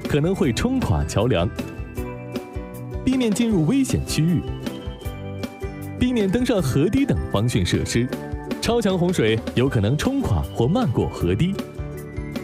可能会冲垮桥梁，避免进入危险区域，避免登上河堤等防汛设施。超强洪水有可能冲垮或漫过河堤。